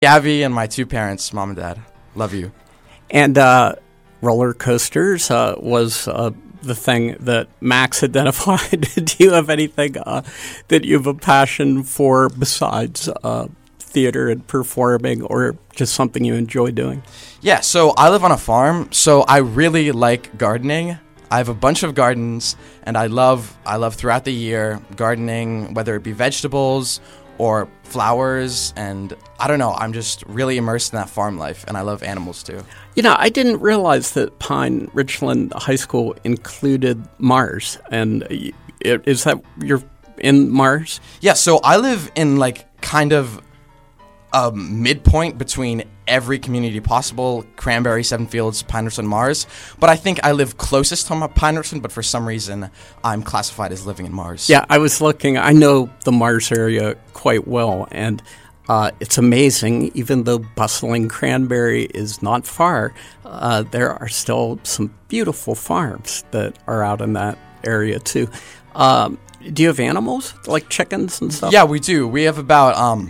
Gabby and my two parents, mom and dad. Love you. And roller coasters was the thing that Max identified. Do you have anything that you have a passion for besides theater and performing, or just something you enjoy doing? Yeah, so I live on a farm, so I really like gardening. I have a bunch of gardens, and I love throughout the year gardening, whether it be vegetables or flowers, and I don't know, I'm just really immersed in that farm life, and I love animals too. You know, I didn't realize that Pine Richland High School included Mars, and is that you're in Mars? Yeah, so I live in kind of a midpoint between every community possible: Cranberry, Seven Fields, Pine Richland, Mars. But I think I live closest to Pine Richland, but for some reason I'm classified as living in Mars. Yeah, I was looking. I know the Mars area quite well, and it's amazing. Even though bustling Cranberry is not far, there are still some beautiful farms that are out in that area too. Do you have animals like chickens and stuff? Yeah, we do. We have about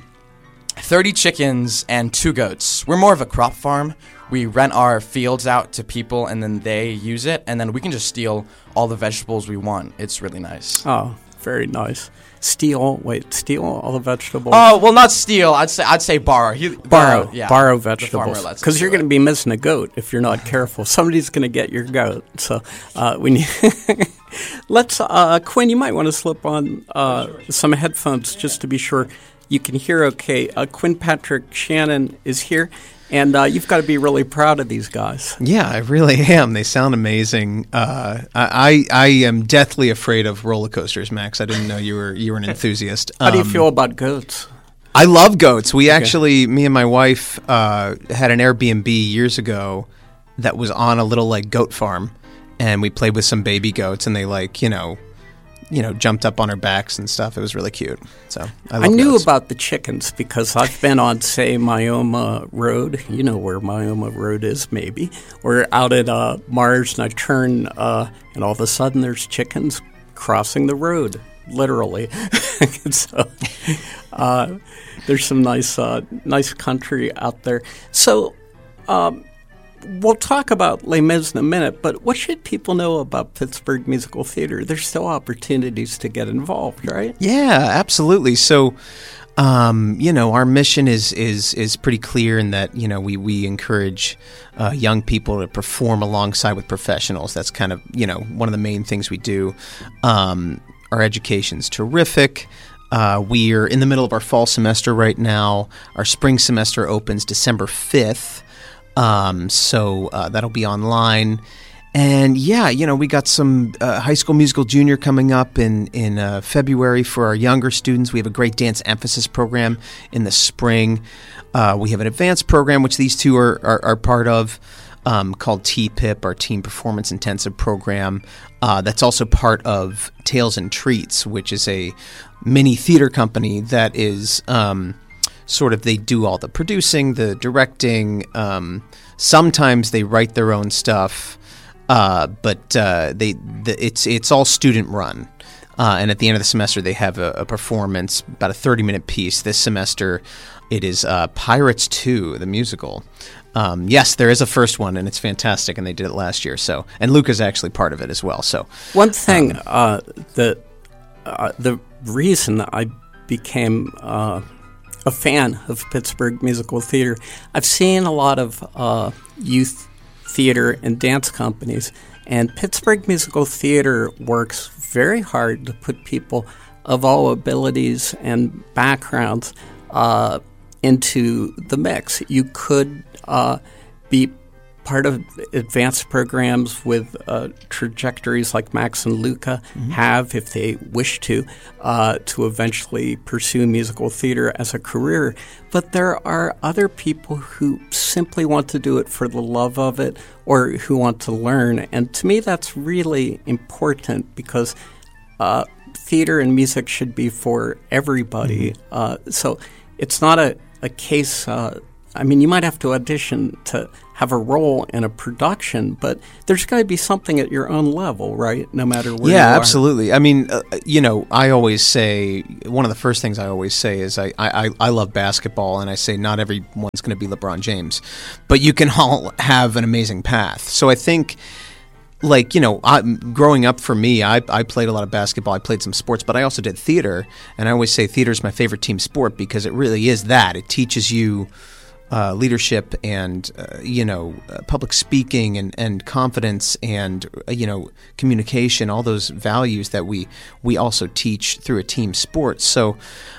30 chickens and 2 goats. We're more of a crop farm. We rent our fields out to people, and then they use it, and then we can just steal all the vegetables we want. It's really nice. Oh, very nice. Steal all the vegetables? Oh, well, not steal. I'd say borrow. Borrow vegetables. Because you're going to be missing a goat if you're not careful. Somebody's going to get your goat. So we need let's, Quinn, you might want to slip on some headphones just to be sure you can hear okay. Quinn Patrick Shannon is here, and you've got to be really proud of these guys. Yeah, I really am. They sound amazing. I am deathly afraid of roller coasters, Max. I didn't know you were an enthusiast. How do you feel about goats? I love goats. We actually, me and my wife, had an Airbnb years ago that was on a little goat farm, and we played with some baby goats, and they jumped up on our backs and stuff. It was really cute. So I knew goats. about the chickens because I've been on, say, Myoma Road. You know where Myoma Road is, maybe. We're out at Mars, and I turn, and all of a sudden there's chickens crossing the road, literally. So there's some nice country out there. So we'll talk about Les Mis in a minute, but what should people know about Pittsburgh Musical Theater? There's still opportunities to get involved, right? Yeah, absolutely. So, our mission is pretty clear in that, we encourage young people to perform alongside with professionals. That's kind of, one of the main things we do. Our education's terrific. We're in the middle of our fall semester right now. Our spring semester opens December 5th. So that'll be online. And we got some High School Musical Junior coming up in February for our younger students. We have a great dance emphasis program in the spring. We have an advanced program, which these two are part of, called TPIP, our Team Performance Intensive program. That's also part of Tales and Treats, which is a mini theater company that is they do all the producing, the directing. Sometimes they write their own stuff, but it's all student run. And at the end of the semester, they have a performance, about a 30-minute piece. This semester, it is Pirates 2, the musical. Yes, there is a first one, and it's fantastic, and they did it last year. So, and Luca's actually part of it as well. So, one thing the reason I became a fan of Pittsburgh Musical Theater, I've seen a lot of youth theater and dance companies, and Pittsburgh Musical Theater works very hard to put people of all abilities and backgrounds into the mix. You could be part of advanced programs with trajectories like Max and Luca have, if they wish to eventually pursue musical theater as a career. But there are other people who simply want to do it for the love of it or who want to learn. And to me, that's really important because theater and music should be for everybody. So it's not a case I mean, you might have to audition to have a role in a production, but there's got to be something at your own level, right? No matter where you are. Yeah, absolutely. I mean, I always say, one of the first things I always say is I love basketball, and I say not everyone's going to be LeBron James, but you can all have an amazing path. So I think, growing up for me, I played a lot of basketball. I played some sports, but I also did theater, and I always say theater is my favorite team sport because it really is that. It teaches you leadership and public speaking and confidence and communication, all those values that we also teach through a team sport. So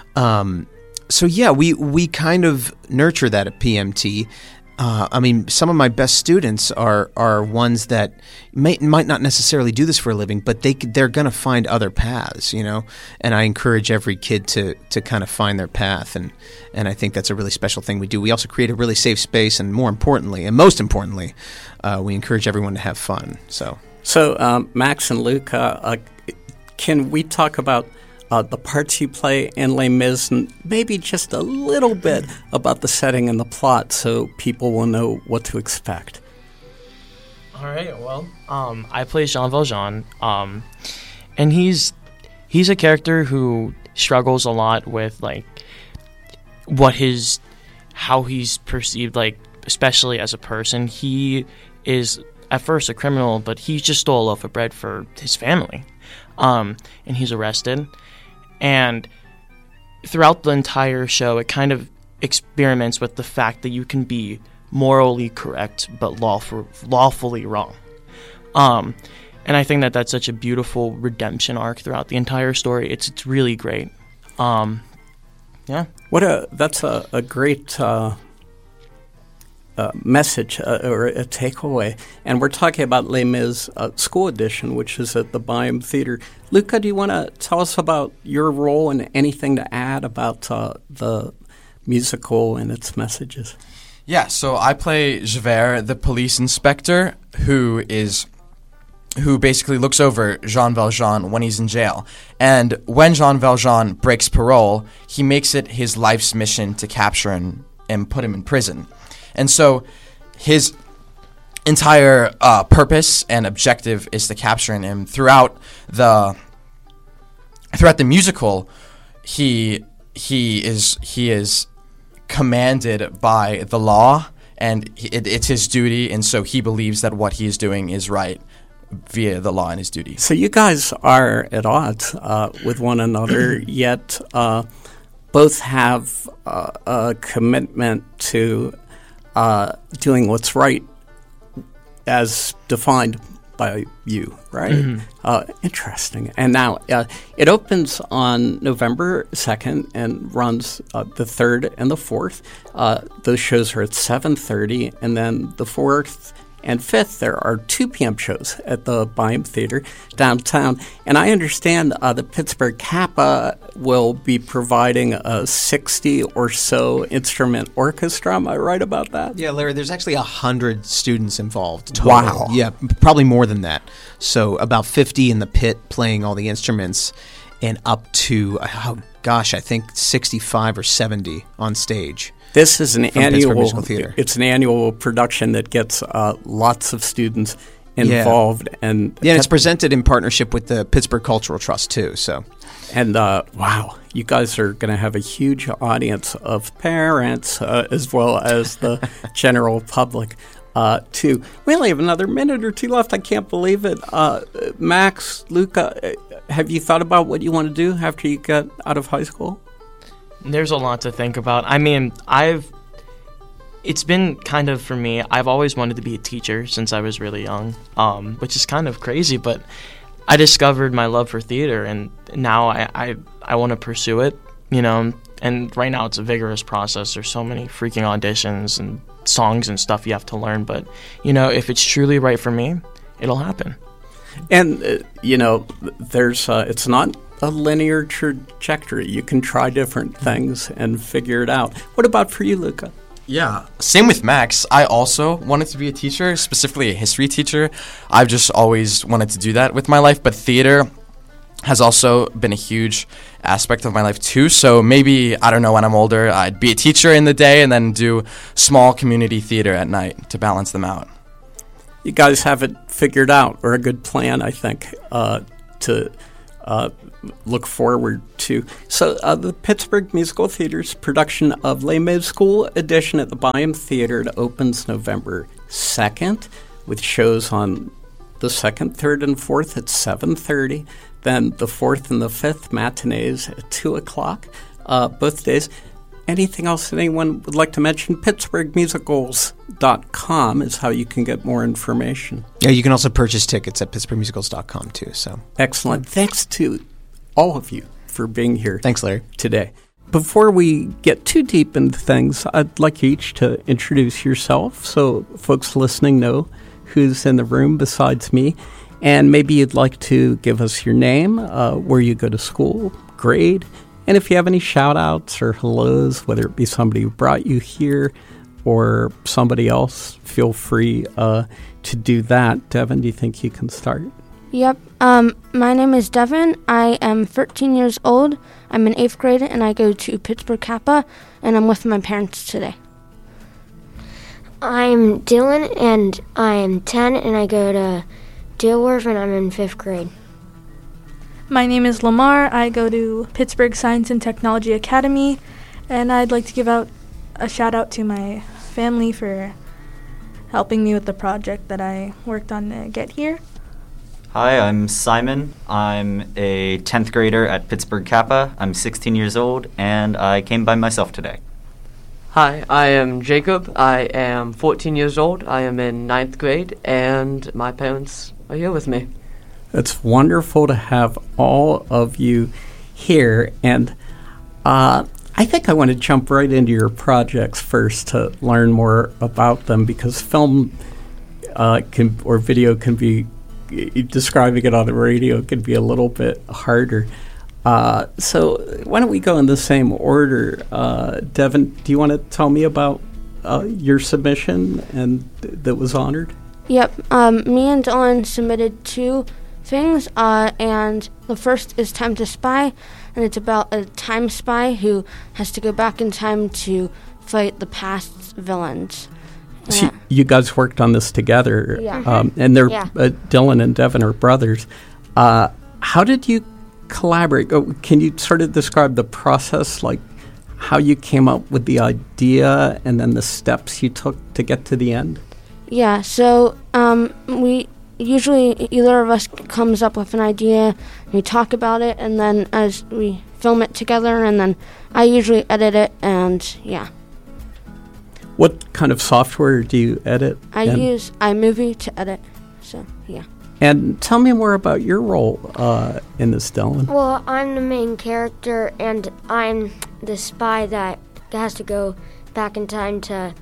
we kind of nurture that at PMT. I mean, some of my best students are ones that might not necessarily do this for a living, but they're going to find other paths, and I encourage every kid to kind of find their path, and I think that's a really special thing we do. We also create a really safe space, and most importantly, we encourage everyone to have fun. So Max and Luca, can we talk about the parts you play in Les Mis, and maybe just a little bit about the setting and the plot so people will know what to expect? All right, well, I play Jean Valjean, and he's a character who struggles a lot with, how he's perceived, especially as a person. He is, at first, a criminal, but he just stole a loaf of bread for his family, and he's arrested. And throughout the entire show, it kind of experiments with the fact that you can be morally correct but lawfully wrong. And I think that that's such a beautiful redemption arc throughout the entire story. It's really great. Yeah. That's a great message or a takeaway. And we're talking about Les Mis School Edition, which is at the Byham Theater. Luca, do you want to tell us about your role and anything to add about the musical and its messages? Yeah, so I play Javert, the police inspector, who basically looks over Jean Valjean when he's in jail. And when Jean Valjean breaks parole, he makes it his life's mission to capture him and put him in prison. And so his entire purpose and objective is to capture him. Throughout the musical, he is commanded by the law, and it's his duty, and so he believes that what he is doing is right via the law and his duty. So you guys are at odds with one another, yet both have a commitment to doing what's right as defined by you, right? Mm-hmm. Interesting. And now it opens on November 2nd and runs the 3rd and the 4th. Those shows are at 7:30, and then the 4th and 5th, there are 2 p.m. shows at the Byham Theater downtown. And I understand the Pittsburgh Kappa will be providing a 60 or so instrument orchestra. Am I right about that? Yeah, Larry, there's actually 100 students involved total. Wow. Yeah, probably more than that. So about 50 in the pit playing all the instruments, and up to, I think 65 or 70 on stage. This is an annual production that gets lots of students involved, and it's presented in partnership with the Pittsburgh Cultural Trust too. So, and wow, you guys are going to have a huge audience of parents as well as the general public too. We only have another minute or two left. I can't believe it. Max, Luca, have you thought about what you want to do after you get out of high school? There's a lot to think about. I mean, it's been kind of, for me, I've always wanted to be a teacher since I was really young, which is kind of crazy, but I discovered my love for theater, and now I want to pursue it, and right now it's a vigorous process. There's so many freaking auditions and songs and stuff you have to learn, but, if it's truly right for me, it'll happen. And, there's it's not a linear trajectory. You can try different things and figure it out. What about for you, Luca? Yeah, same with Max. I also wanted to be a teacher, specifically a history teacher. I've just always wanted to do that with my life, but theater has also been a huge aspect of my life too. So maybe, I don't know, when I'm older, I'd be a teacher in the day and then do small community theater at night to balance them out. You guys have it figured out, or a good plan, I think, to look forward to. So the Pittsburgh Musical Theater's production of Les Mis School Edition at the Byham Theater, it opens November 2nd with shows on the 2nd, 3rd, and 4th at 7:30. Then the 4th and the 5th matinees at 2 o'clock, both days. Anything else anyone would like to mention? PittsburghMusicals.com is how you can get more information. Yeah, you can also purchase tickets at PittsburghMusicals.com too. So excellent. Thanks to all of you for being here. Thanks, Larry. Today. Before we get too deep into things, I'd like you each to introduce yourself so folks listening know who's in the room besides me. And maybe you'd like to give us your name, where you go to school, grade, and if you have any shout-outs or hellos, whether it be somebody who brought you here or somebody else, feel free to do that. Devin, do you think you can start? Yep. My name is Devin. I am 13 years old. I'm in 8th grade, and I go to Pittsburgh Kappa, and I'm with my parents today. I'm Dylan, and I am 10, and I go to Dilworth, and I'm in 5th grade. My name is Lamar. I go to Pittsburgh Science and Technology Academy, and I'd like to give out a shout out to my family for helping me with the project that I worked on to get here. Hi, I'm Simon. I'm a 10th grader at Pittsburgh Kappa. I'm 16 years old, and I came by myself today. Hi, I am Jacob. I am 14 years old. I am in 9th grade, and my parents are here with me. It's wonderful to have all of you here, and I think I want to jump right into your projects first to learn more about them, because film or video can be, describing it on the radio can be a little bit harder. So why don't we go in the same order? Devin, do you want to tell me about your submission and that was honored? Yep. Me and Dylan submitted 2 things, and the first is Time to Spy, and it's about a time spy who has to go back in time to fight the past's villains. So you guys worked on this together, Yeah. And they're Dylan and Devin are brothers. How did you collaborate? Can you sort of describe the process, like how you came up with the idea and then the steps you took to get to the end? Yeah, so we usually either of us comes up with an idea, we talk about it, and then as we film it together, and then I usually edit it, and yeah. What kind of software do you edit? I use iMovie to edit, so yeah. And tell me more about your role in this, Dylan. Well, I'm the main character, and I'm the spy that has to go back in time to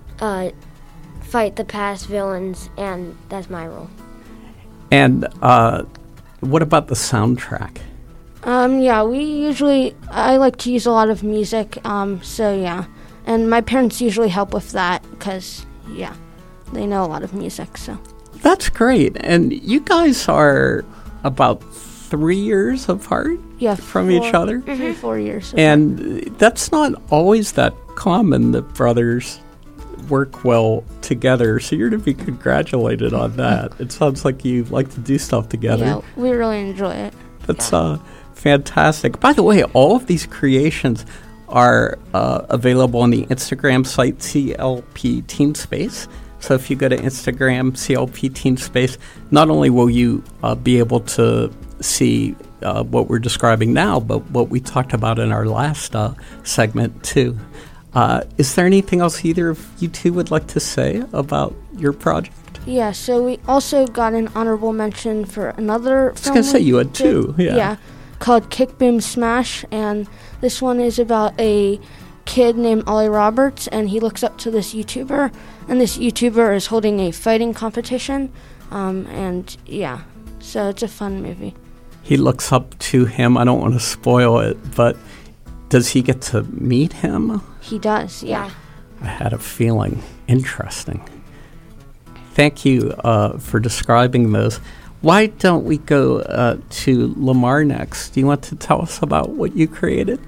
fight the past villains, and that's my role. And what about the soundtrack? Yeah, I like to use a lot of music, so yeah. And my parents usually help with that because, yeah, they know a lot of music, so. That's great. And you guys are about 3 years apart from each other? 3-4 years apart. And that's not always that common that brothers work well together, so you're to be congratulated on that. It sounds like you like to do stuff together. Yeah, we really enjoy it. That's fantastic. By the way, all of these creations are available on the Instagram site CLP Teen Space. So if you go to Instagram, CLP Teen Space, not only will you be able to see what we're describing now, but what we talked about in our last segment too. Is there anything else either of you two would like to say about your project? Yeah, so we also got an honorable mention for another film. I was going to say you had 2. Yeah, called Kick Boom Smash, and this one is about a kid named Ollie Roberts, and he looks up to this YouTuber, and this YouTuber is holding a fighting competition, and yeah, so it's a fun movie. He looks up to him. I don't want to spoil it, but does he get to meet him? He does, yeah. I had a feeling. Interesting. Thank you for describing those. Why don't we go to Lamar next? Do you want to tell us about what you created?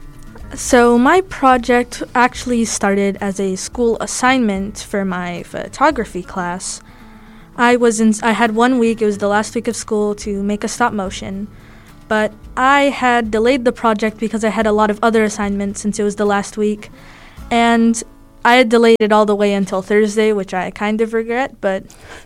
So my project actually started as a school assignment for my photography class. I had 1 week, it was the last week of school, to make a stop motion. But I had delayed the project because I had a lot of other assignments since it was the last week. And I had delayed it all the way until Thursday, which I kind of regret, but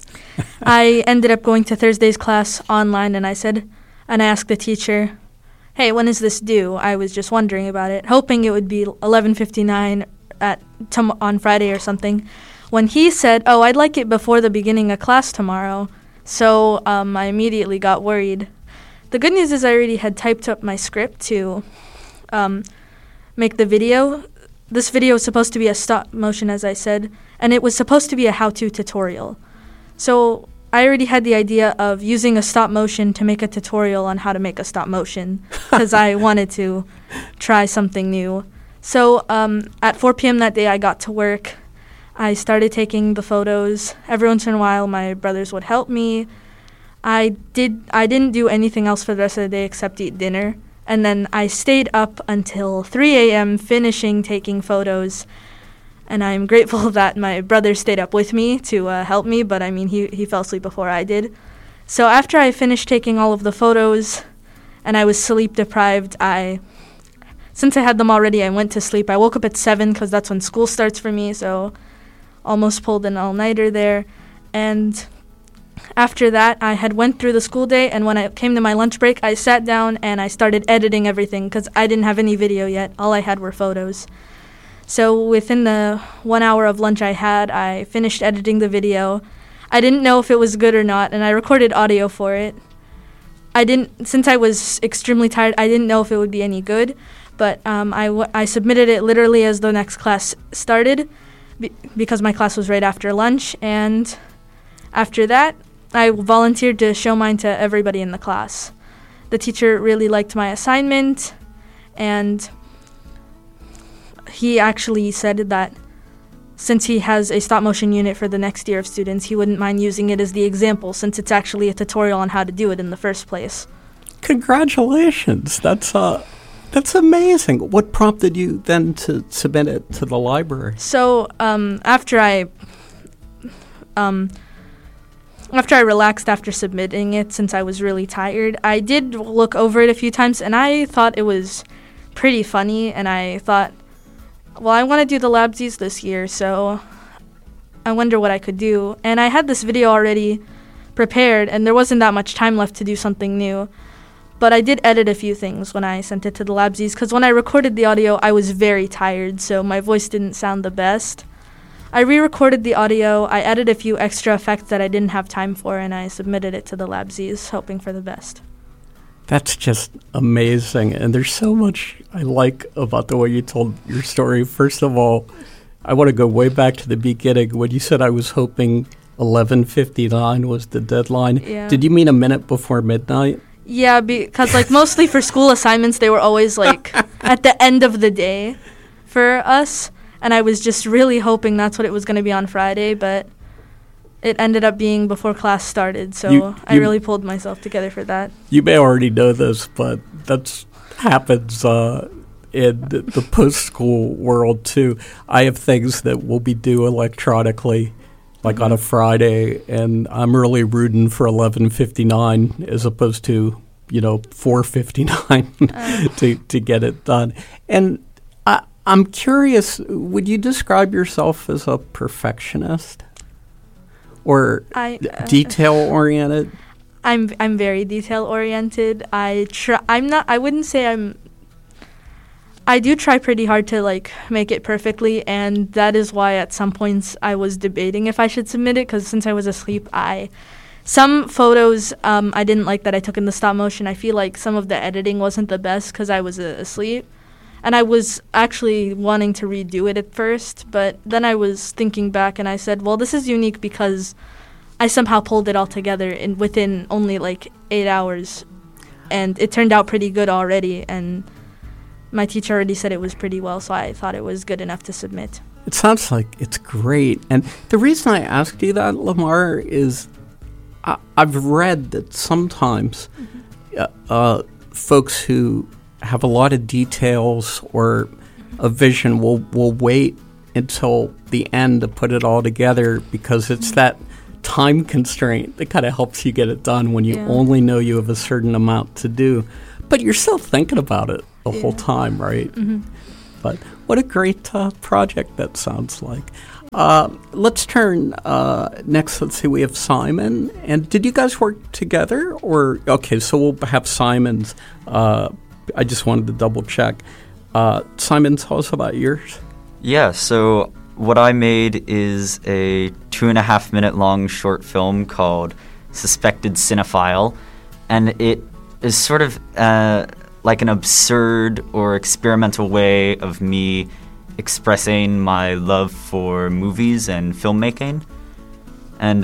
I ended up going to Thursday's class online, and I asked the teacher, hey, when is this due? I was just wondering about it, hoping it would be 11:59 on Friday or something. When he said, oh, I'd like it before the beginning of class tomorrow, so I immediately got worried. The good news is I already had typed up my script to make the video. This video was supposed to be a stop motion, as I said, and it was supposed to be a how-to tutorial. So I already had the idea of using a stop motion to make a tutorial on how to make a stop motion because I wanted to try something new. So at 4 p.m. that day, I got to work. I started taking the photos. Every once in a while, my brothers would help me. I didn't do anything else for the rest of the day except eat dinner. And then I stayed up until 3 a.m. finishing taking photos. And I'm grateful that my brother stayed up with me to help me, but I mean, he fell asleep before I did. So after I finished taking all of the photos and I was sleep deprived, since I had them already, I went to sleep. I woke up at 7 because that's when school starts for me, so almost pulled an all-nighter there. And after that, I had went through the school day, and when I came to my lunch break, I sat down and I started editing everything because I didn't have any video yet. All I had were photos. So within the 1 hour of lunch I finished editing the video. I didn't know if it was good or not, and I recorded audio for it. Since I was extremely tired, I didn't know if it would be any good, but I submitted it literally as the next class started because my class was right after lunch, and after that, I volunteered to show mine to everybody in the class. The teacher really liked my assignment, and he actually said that since he has a stop-motion unit for the next year of students, he wouldn't mind using it as the example since it's actually a tutorial on how to do it in the first place. Congratulations. That's amazing. What prompted you then to submit it to the library? So after I relaxed after submitting it, since I was really tired, I did look over it a few times, and I thought it was pretty funny, and I thought, well, I want to do the Labsies this year, so I wonder what I could do. And I had this video already prepared, and there wasn't that much time left to do something new. But I did edit a few things when I sent it to the Labsies, because when I recorded the audio, I was very tired, so my voice didn't sound the best. I re-recorded the audio, I added a few extra effects that I didn't have time for, and I submitted it to the Labsies, hoping for the best. That's just amazing, and there's so much I like about the way you told your story. First of all, I want to go way back to the beginning when you said I was hoping 11:59 was the deadline. Yeah. Did you mean a minute before midnight? Yeah, because mostly for school assignments, they were always at the end of the day for us. And I was just really hoping that's what it was going to be on Friday, but it ended up being before class started, so I really pulled myself together for that. You may already know this, but that happens in the post-school world, too. I have things that will be due electronically, on a Friday, and I'm really rooting for 11:59 as opposed to, 4:59 to get it done. And I'm curious, would you describe yourself as a perfectionist or detail-oriented? I'm very detail-oriented. I wouldn't say I do try pretty hard to make it perfectly, and that is why at some points I was debating if I should submit it, because since I was asleep, some photos I didn't like that I took in the stop motion. I feel like some of the editing wasn't the best because I was asleep. And I was actually wanting to redo it at first, but then I was thinking back and I said, well, this is unique because I somehow pulled it all together within only 8 hours. And it turned out pretty good already, and my teacher already said it was pretty well, so I thought it was good enough to submit. It sounds like it's great. And the reason I asked you that, Lamar, is I've read that sometimes folks who have a lot of details or a vision will wait until the end to put it all together because it's that time constraint that kind of helps you get it done when you only know you have a certain amount to do. But you're still thinking about it the whole time, right? Mm-hmm. But what a great project that sounds like. Let's turn next. Let's see, we have Simon. And did you guys work together? Okay, so we'll have Simon's. I just wanted to double check. Simon, tell us about yours. Yeah, so what I made is a 2.5 minute long short film called Suspected Cinephile, and it is sort of like an absurd or experimental way of me expressing my love for movies and filmmaking. And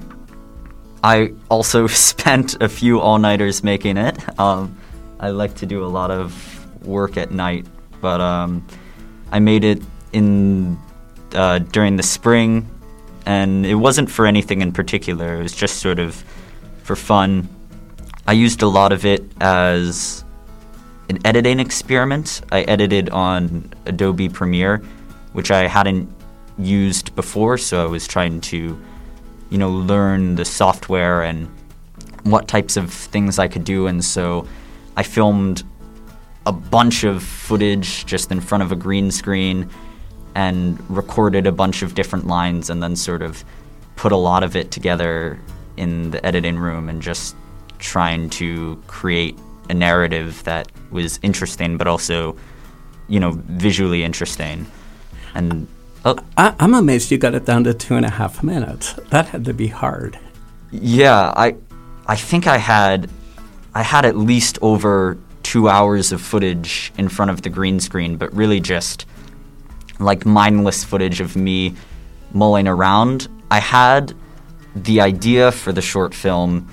I also spent a few all-nighters making it. I like to do a lot of work at night, but I made it during the spring, and it wasn't for anything in particular. It was just sort of for fun. I used a lot of it as an editing experiment. I edited on Adobe Premiere, which I hadn't used before, so I was trying to, learn the software and what types of things I could do. And so I filmed a bunch of footage just in front of a green screen and recorded a bunch of different lines and then sort of put a lot of it together in the editing room and just trying to create a narrative that was interesting but also, visually interesting. And I'm amazed you got it down to 2.5 minutes. That had to be hard. Yeah, I think I had at least over 2 hours of footage in front of the green screen, but really just like mindless footage of me mulling around. I had the idea for the short film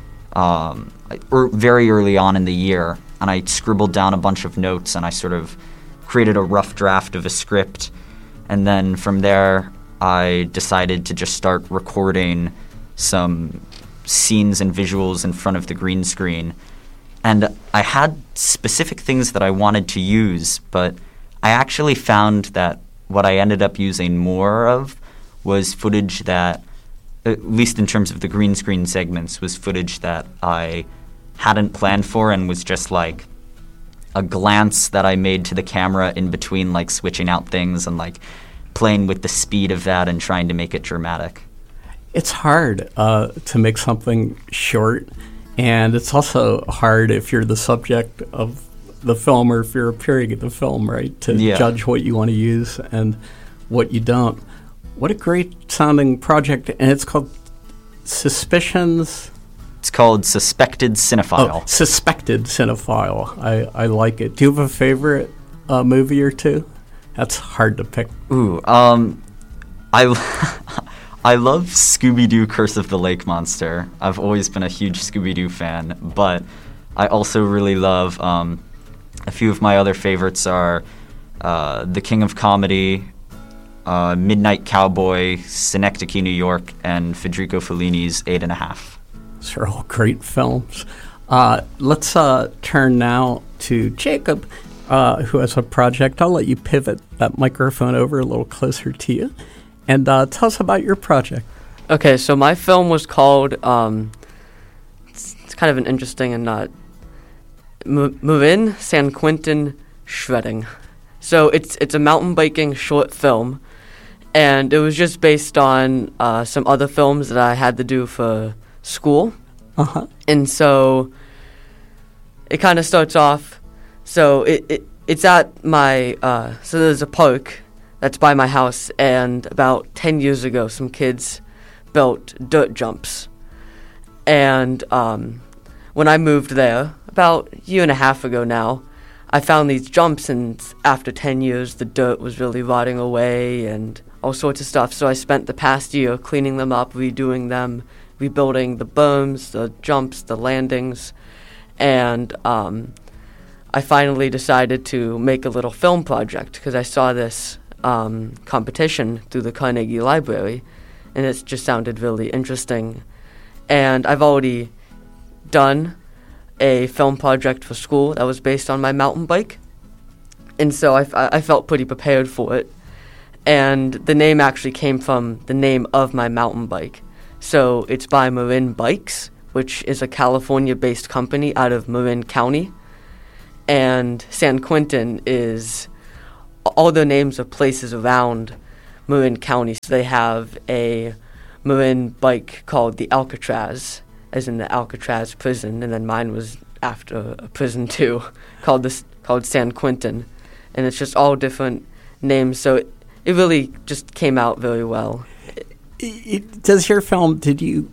very early on in the year, and I scribbled down a bunch of notes and I sort of created a rough draft of a script. And then from there, I decided to just start recording some scenes and visuals in front of the green screen. And I had specific things that I wanted to use, but I actually found that what I ended up using more of was footage that, at least in terms of the green screen segments, was footage that I hadn't planned for and was just like a glance that I made to the camera in between like switching out things and like playing with the speed of that and trying to make it dramatic. It's hard to make something short, and it's also hard if you're the subject of the film or if you're appearing in the film, right, to judge what you want to use and what you don't. What a great sounding project, and it's called Suspicions. It's called Suspected Cinephile. Oh, Suspected Cinephile. I like it. Do you have a favorite movie or two? That's hard to pick. Ooh, I love Scooby-Doo Curse of the Lake Monster. I've always been a huge Scooby-Doo fan, but I also really love a few of my other favorites are The King of Comedy, Midnight Cowboy, Synecdoche, New York, and Federico Fellini's 8.5. These are all great films. Let's turn now to Jacob, who has a project. I'll let you pivot that microphone over a little closer to you. And tell us about your project. Okay, so my film was called, it's kind of an interesting and not, Move In, San Quentin Shredding. So it's a mountain biking short film, and it was just based on some other films that I had to do for school. Uh-huh. And so it kind of starts off, so it's at my, so there's a park that's by my house, and about 10 years ago, some kids built dirt jumps. And when I moved there, about a year and a half ago now, I found these jumps, and after 10 years, the dirt was really rotting away and all sorts of stuff. So I spent the past year cleaning them up, redoing them, rebuilding the berms, the jumps, the landings, and I finally decided to make a little film project because I saw this competition through the Carnegie Library, and it just sounded really interesting. and I've already done a film project for school that was based on my mountain bike, and so I felt pretty prepared for it. And the name actually came from the name of my mountain bike. So it's by Marin Bikes, which is a California-based company out of Marin County. And San Quentin is all the names of places around Marin County. So they have a Marin bike called the Alcatraz, as in the Alcatraz prison, and then mine was after a prison too, called San Quentin. And it's just all different names, so it really just came out very well. Does your film,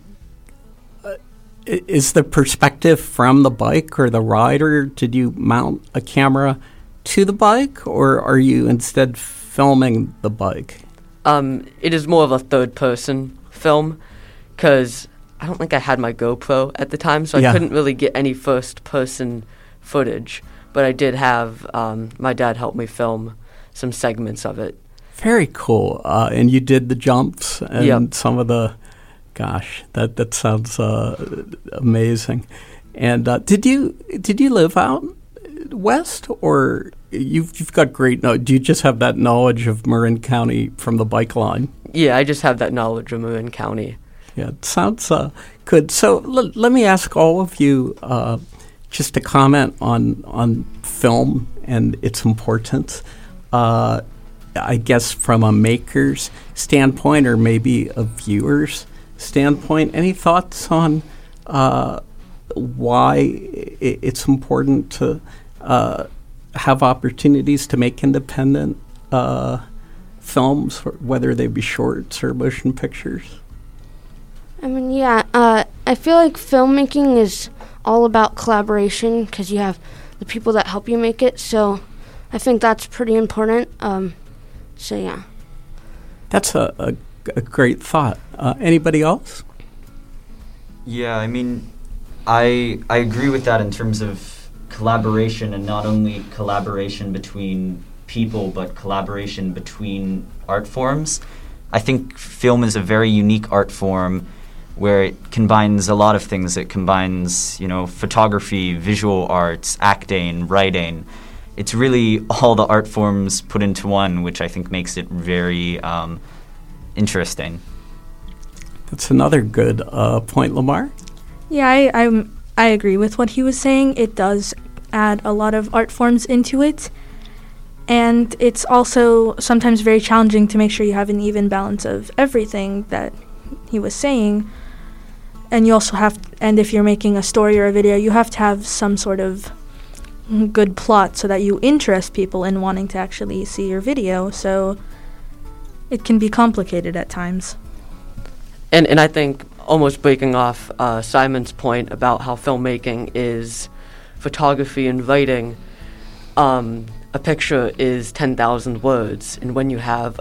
is the perspective from the bike or the rider? Did you mount a camera to the bike, or are you instead filming the bike? It is more of a third-person film, because I don't think I had my GoPro at the time, so I couldn't really get any first-person footage. But I did have my dad help me film some segments of it. Very cool. And you did the jumps and some of the, gosh, that sounds amazing. And did you live out west, or you've got great knowledge? Do you just have that knowledge of Marin County from the bike line? Yeah, I just have that knowledge of Marin County. Yeah, it sounds good. So let me ask all of you just to comment on film and its importance. I guess from a maker's standpoint, or maybe a viewer's standpoint, any thoughts on why it's important to have opportunities to make independent films, whether they be shorts or motion pictures? I mean, I feel like filmmaking is all about collaboration, because you have the people that help you make it, so I think that's pretty important. So, yeah. That's a great thought. Anybody else? Yeah, I mean, I agree with that in terms of collaboration, and not only collaboration between people, but collaboration between art forms. I think film is a very unique art form where it combines a lot of things. It combines, photography, visual arts, acting, writing. It's really all the art forms put into one, which I think makes it very interesting. That's another good point, Lamar. Yeah, I agree with what he was saying. It does add a lot of art forms into it, and it's also sometimes very challenging to make sure you have an even balance of everything that he was saying. And you also and if you're making a story or a video, you have to have some sort of good plot so that you interest people in wanting to actually see your video. So it can be complicated at times. And I think, almost breaking off Simon's point about how filmmaking is photography and writing, a picture is 10,000 words. And when you have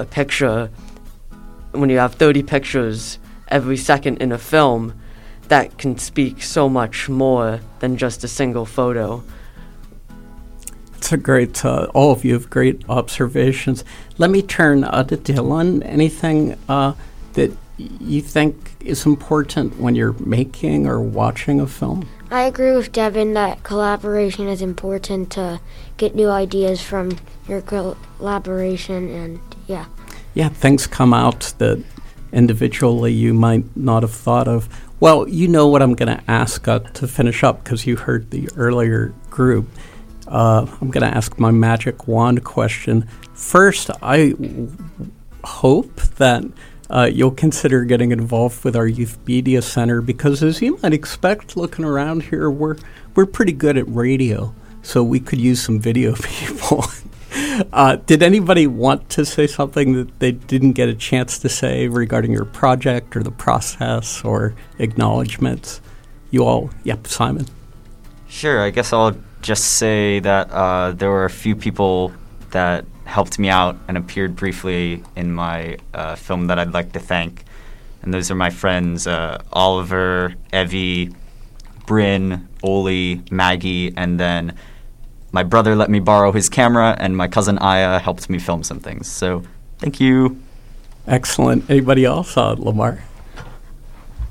30 pictures every second in a film, that can speak so much more than just a single photo. It's a great, all of you have great observations. Let me turn to Dylan. Anything that you think is important when you're making or watching a film? I agree with Devin that collaboration is important to get new ideas from your collaboration, and yeah. Yeah, things come out that individually you might not have thought of. Well, you know what I'm going to ask to finish up, because you heard the earlier group. I'm going to ask my magic wand question. First, I hope that you'll consider getting involved with our Youth Media Center, because as you might expect, looking around here, we're pretty good at radio, so we could use some video people. Did anybody want to say something that they didn't get a chance to say regarding your project or the process or acknowledgments? You all, Simon. Sure, I guess I'll just say that there were a few people that helped me out and appeared briefly in my film that I'd like to thank. And those are my friends Oliver, Evie, Bryn, Oli, Maggie, and then my brother let me borrow his camera, and my cousin Aya helped me film some things. So thank you. Excellent. Anybody else? Lamar?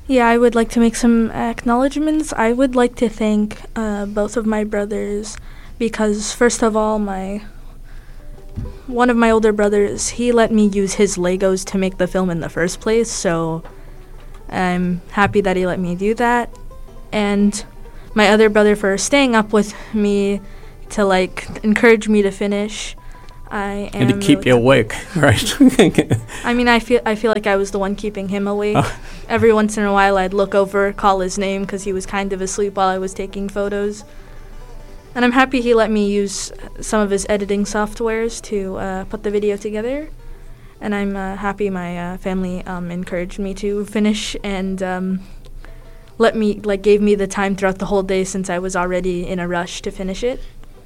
Yeah, I would like to make some acknowledgments. I would like to thank both of my brothers because, first of all, one of my older brothers, he let me use his Legos to make the film in the first place, so I'm happy that he let me do that. And my other brother for staying up with me to, like, encourage me to finish. And to keep you awake, right? I mean, I feel like I was the one keeping him awake. Every once in a while, I'd look over, call his name, because he was kind of asleep while I was taking photos. And I'm happy he let me use some of his editing softwares to put the video together. And I'm happy my family encouraged me to finish and gave me the time throughout the whole day since I was already in a rush to finish it.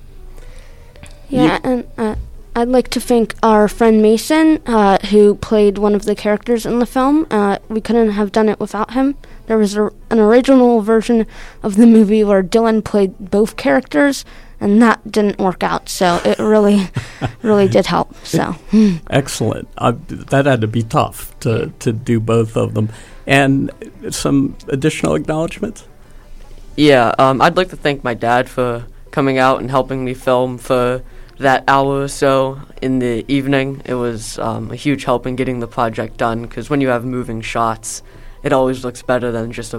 Yeah, and I'd like to thank our friend Mason, who played one of the characters in the film. We couldn't have done it without him. There was an original version of the movie where Dylan played both characters, and that didn't work out. So it really, really did help. So excellent. That had to be tough to do both of them. And some additional acknowledgments? Yeah, I'd like to thank my dad for coming out and helping me film for that hour or so in the evening. It was a huge help in getting the project done, because when you have moving shots, it always looks better than just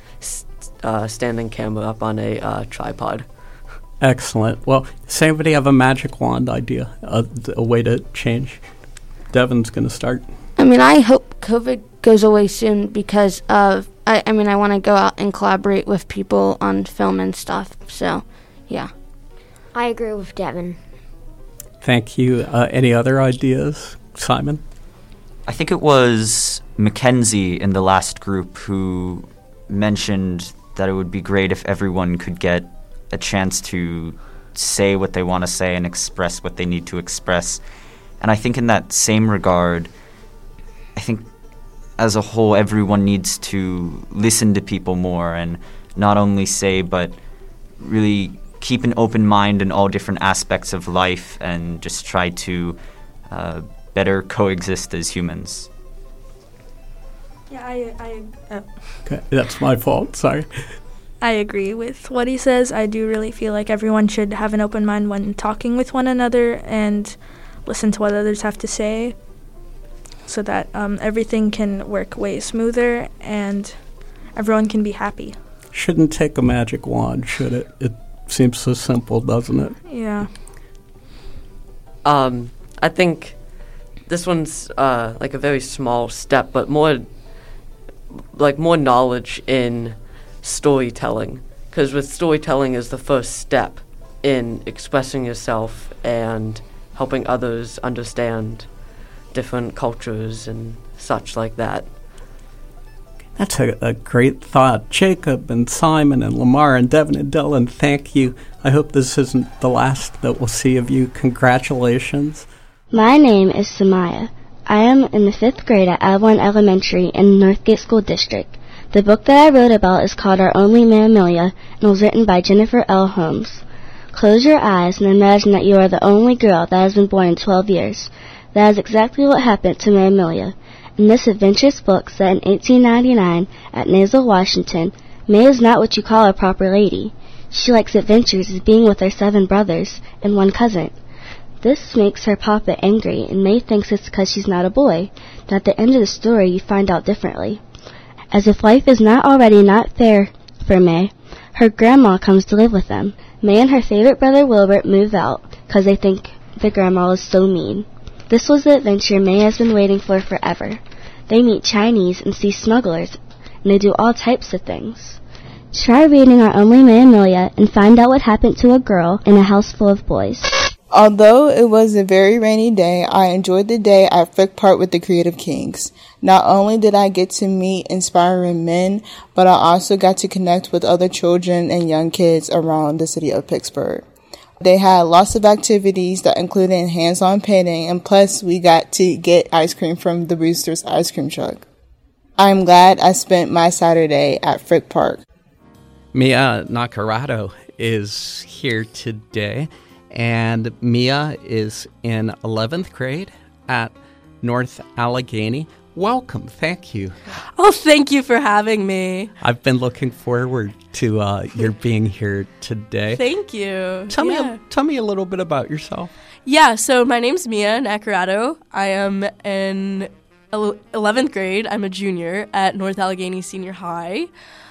a standing camera up on a tripod. Excellent. Well, does anybody have a magic wand idea, a way to change? Devin's going to start. I mean, I hope COVID goes away soon because I want to go out and collaborate with people on film and stuff. So, yeah. I agree with Devin. Thank you. Any other ideas, Simon? I think it was Mackenzie in the last group who mentioned that it would be great if everyone could get a chance to say what they want to say and express what they need to express. And I think in that same regard, I think as a whole, everyone needs to listen to people more and not only say, but really keep an open mind in all different aspects of life and just try to better coexist as humans. Yeah, Okay, that's my fault. Sorry. I agree with what he says. I do really feel like everyone should have an open mind when talking with one another and listen to what others have to say so that everything can work way smoother and everyone can be happy. Shouldn't take a magic wand, should it? It seems so simple, doesn't it? Yeah. I think this one's like a very small step, but more knowledge in storytelling, because with storytelling is the first step in expressing yourself and helping others understand different cultures and such like that. That's a great thought. Jacob and Simon and Lamar and Devin and Dylan, thank you. I hope this isn't the last that we'll see of you. Congratulations. My name is Samaya. I am in the 5th grade at Avalon Elementary in Northgate School District. The book that I wrote about is called Our Only Mammalia and was written by Jennifer L. Holmes. Close your eyes and imagine that you are the only girl that has been born in 12 years. That is exactly what happened to Mammalia. In this adventurous book set in 1899 at Nazle, Washington, May is not what you call a proper lady. She likes adventures as being with her 7 brothers and 1 cousin. This makes her papa angry, and May thinks it's because she's not a boy. But at the end of the story, you find out differently. As if life is not already not fair for May, her grandma comes to live with them. May and her favorite brother Wilbert move out because they think their grandma is so mean. This was the adventure May has been waiting for forever. They meet Chinese and see smugglers, and they do all types of things. Try reading Our Only Mammalia and find out what happened to a girl in a house full of boys. Although it was a very rainy day, I enjoyed the day at Frick Park with the Creative Kings. Not only did I get to meet inspiring men, but I also got to connect with other children and young kids around the city of Pittsburgh. They had lots of activities that included hands-on painting, and plus we got to get ice cream from the Brewster's ice cream truck. I'm glad I spent my Saturday at Frick Park. Mia Nacarado is here today, and Mia is in 11th grade at North Allegheny. welcome. Thank you. Oh, thank you for having me. I've been looking forward to your being here today. Thank you. Tell me a little bit about yourself. Yeah, so my name's Mia Nacarado. I am in 11th grade. I'm a junior at North Allegheny Senior High.